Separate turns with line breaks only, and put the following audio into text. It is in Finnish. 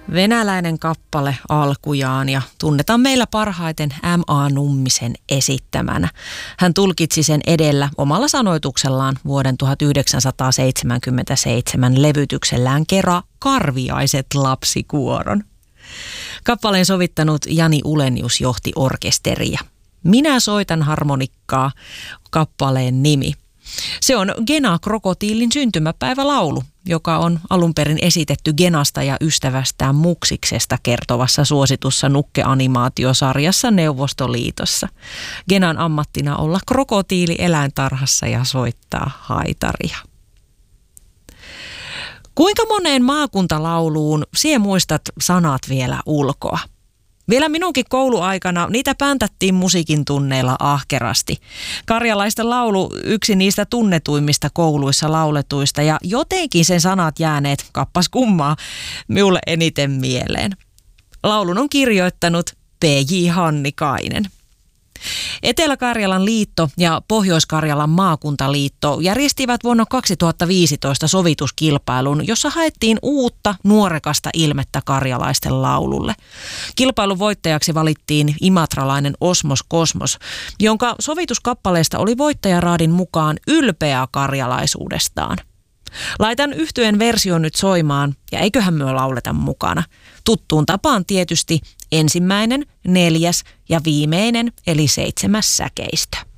Venäläinen kappale alkujaan ja tunnetaan meillä parhaiten M.A. Nummisen esittämänä. Hän tulkitsi sen edellä omalla sanoituksellaan vuoden 1977 levytyksellään Kera Karviaiset lapsikuoron. Kappaleen sovittanut Jani Ulenius johti orkesteria. Minä soitan harmonikkaa, kappaleen nimi. Se on Gena Krokotiilin syntymäpäivälaulu, joka on alun perin esitetty Genasta ja ystävästään Muksiksesta kertovassa suositussa nukkeanimaatiosarjassa Neuvostoliitossa. Genan ammattina olla krokotiili eläintarhassa ja soittaa haitaria. Kuinka moneen maakuntalauluun sinä muistat sanat vielä ulkoa? Vielä minunkin kouluaikana niitä päntättiin musiikin tunneilla ahkerasti. Karjalaisten laulu yksi niistä tunnetuimmista kouluissa lauletuista ja jotenkin sen sanat jääneet, kappas kummaa, minulle eniten mieleen. Laulun on kirjoittanut P.J. Hannikainen. Etelä-Karjalan liitto ja Pohjois-Karjalan maakuntaliitto järjestivät vuonna 2015 sovituskilpailun, jossa haettiin uutta nuorekasta ilmettä karjalaisten laululle. Kilpailun voittajaksi valittiin imatralainen Osmos Kosmos, jonka sovituskappaleesta oli voittajaraadin mukaan ylpeä karjalaisuudestaan. Laitan yhtyeen version nyt soimaan ja eiköhän myö lauleta mukana. Tuttuun tapaan tietysti 1., 4. ja viimeinen eli 7. säkeistö.